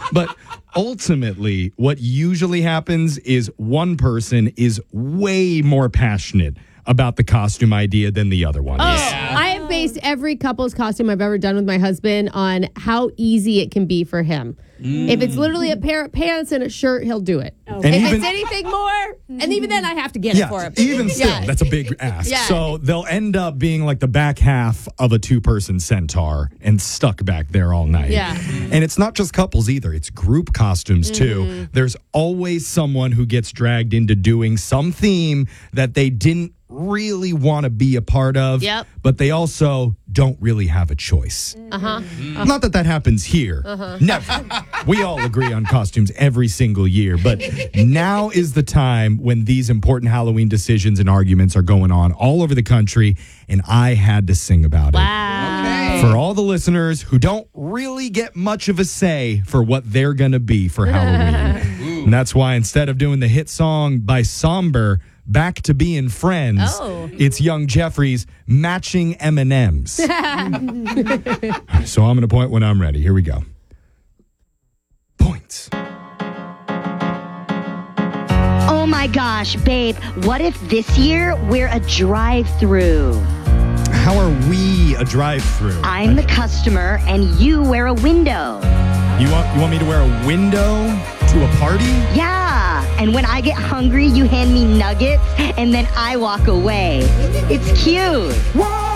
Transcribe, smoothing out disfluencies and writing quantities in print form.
But ultimately, what usually happens is one person is way more passionate about the costume idea than the other one is. I have based every couple's costume I've ever done with my husband on how easy it can be for him. If it's literally a pair of pants and a shirt, he'll do it. And If even- it's anything more, and even then I have to get it for him. Even still, Yeah. that's a big ask. Yeah. So they'll end up being like the back half of a two-person centaur and stuck back there all night. Yeah. And it's not just couples either. It's group costumes too. There's always someone who gets dragged into doing some theme that they didn't really want to be a part of, but they also don't really have a choice. Not that happens here. Never. We all agree on costumes every single year, but now is the time when these important Halloween decisions and arguments are going on all over the country, and I had to sing about it. For all the listeners who don't really get much of a say for what they're going to be for Halloween. And that's why instead of doing the hit song by Somber, Back to Being Friends, it's Young Jeffrey's Matching M&Ms. So I'm going to point when I'm ready. Here we go. Points. Oh my gosh, babe, what if this year we're a drive-through? How are we a drive-through? I'm the customer and you wear a window. You want me to wear a window to a party? Yeah, and when I get hungry, you hand me nuggets and then I walk away. It's cute. Whoa!